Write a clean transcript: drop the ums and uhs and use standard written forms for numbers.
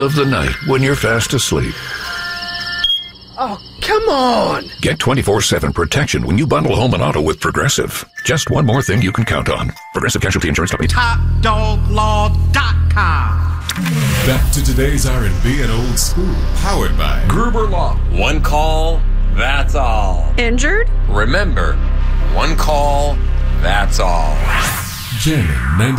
of the night when you're fast asleep. Oh, come on! Get 24/7 protection when you bundle home and auto with Progressive. Just one more thing you can count on. Progressive Casualty Insurance Company. TopDogLaw.com. Back to today's R&B and old school. Powered by Gruber Law. One call, that's all. Injured? Remember, one call, that's all. Jamming 90.